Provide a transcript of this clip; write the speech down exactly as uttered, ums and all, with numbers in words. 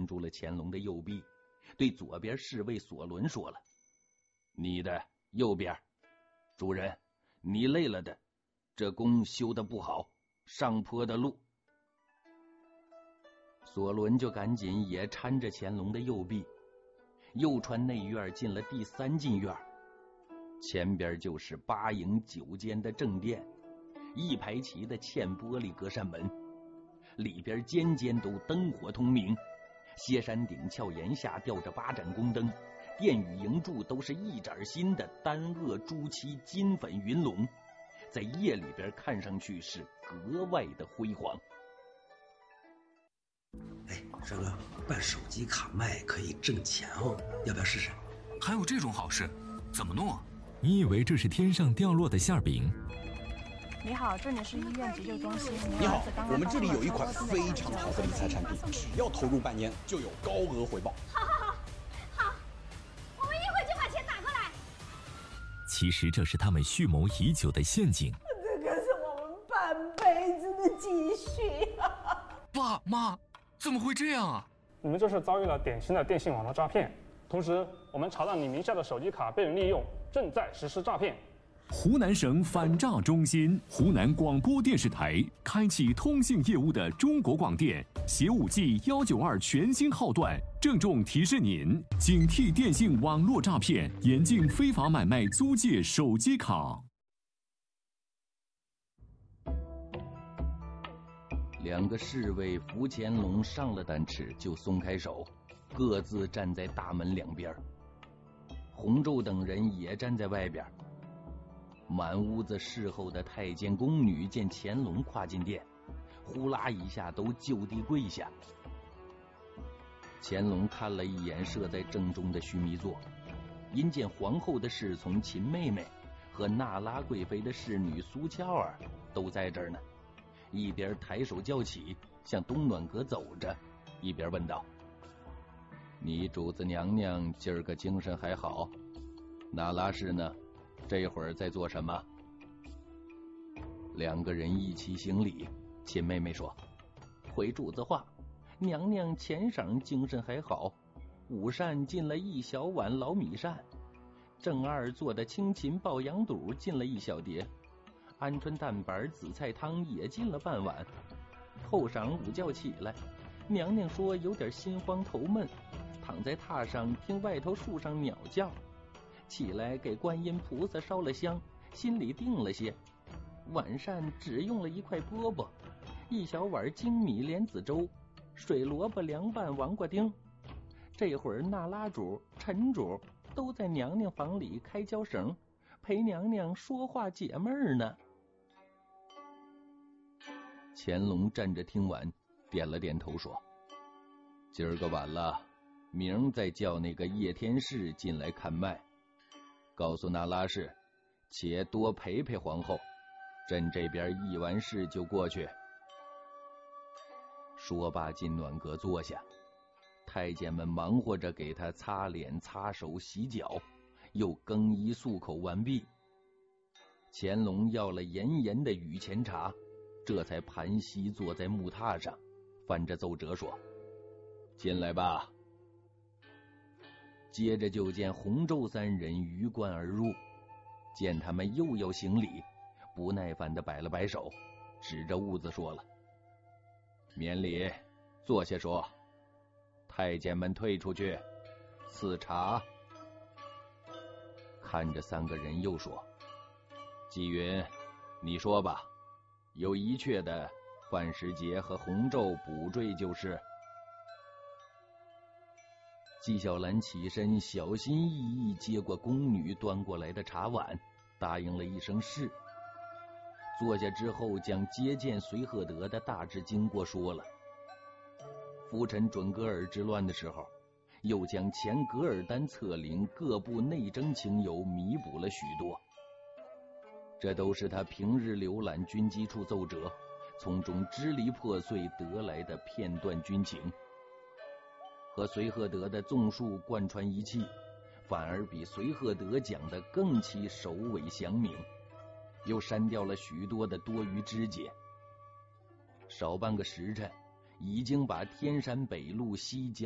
住了乾隆的右臂，对左边侍卫索伦说了：“你的右边，主人，你累了的，这宫修得不好，上坡的路。”索伦就赶紧也搀着乾隆的右臂，又穿内院进了第三进院，前边就是八营九间的正殿，一排齐的嵌玻璃隔扇门，里边间间都灯火通明，歇山顶峭檐下吊着八盏宫灯，殿宇营柱都是一盏新的丹萼朱漆金粉云龙，在夜里边看上去是格外的辉煌。 哎，帅哥，办手机卡卖可以挣钱哦，要不要试试？ 还有这种好事？怎么弄啊？ 你以为这是天上掉落的馅饼？ 你好，这里是医院急救中心。 你好，我们这里有一款非常好的理财产品，只要投入半年就有高额回报。 好好好，好，我们一会就把钱打过来。 其实这是他们蓄谋已久的陷阱。 这可是我们半辈子的积蓄啊！ 爸妈，怎么会这样啊？ 你们这是遭遇了典型的电信网络诈骗，同时我们查到你名下的手机卡被人利用，正在实施诈骗。 湖南省反诈中心、湖南广播电视台开启通信业务的中国广电携五 G 一九二全新号段，郑重提示您：警惕电信网络诈骗，严禁非法买卖租借手机卡。 两个侍卫扶乾隆上了担翅，就松开手，各自站在大门两边。洪昼等人也站在外边。满屋子侍候的太监宫女见乾隆跨进殿，呼啦一下都就地跪下。乾隆看了一眼设在正中的须弥座，因见皇后的侍从秦妹妹和那拉贵妃的侍女苏俏儿都在这儿呢，一边抬手叫起，向东暖阁走着，一边问道：“你主子娘娘今儿个精神还好？那拉氏呢？这会儿在做什么？”两个人一起行礼。秦妹妹说：“回主子话，娘娘前晌精神还好，午膳进了一小碗老米膳，正二做的清芹爆羊肚进了一小碟，鹌鹑蛋白紫菜汤也进了半碗。后晌午觉起来，娘娘说有点心慌头闷，躺在榻上听外头树上鸟叫，起来给观音菩萨烧了香，心里定了些。晚膳只用了一块饽饽，一小碗精米莲子粥，水萝卜凉拌王瓜丁。这会儿那拉主、陈主都在娘娘房里开胶绳，陪娘娘说话解闷呢。”乾隆站着听完，点了点头说：“今儿个晚了，明儿再叫那个叶天士进来看脉，告诉那拉氏，且多陪陪皇后，朕这边议完事就过去。”说罢进暖阁坐下，太监们忙活着给他擦脸擦手洗脚，又更衣漱口完毕。乾隆要了严严的御前茶，这才盘膝坐在木榻上，翻着奏折说：“进来吧。”接着就见洪昼三人鱼贯而入，见他们又要行礼，不耐烦地摆了摆手，指着屋子说了：“免礼，坐下说。太监们退出去，赐茶。”看着三个人又说：“纪云，你说吧，有一阙的，范时节和洪昼补缀就是。”纪晓岚起身，小心翼翼接过宫女端过来的茶碗，答应了一声是。坐下之后，将接见随赫德的大致经过说了。夫臣准噶尔之乱的时候，又将前噶尔丹策领各部内征情由弥补了许多，这都是他平日浏览军机处奏折，从中支离破碎得来的片段军情。和随赫德的纵述贯穿一气，反而比随赫德讲的更其首尾详明，又删掉了许多的多余枝节。少半个时辰，已经把天山北路西江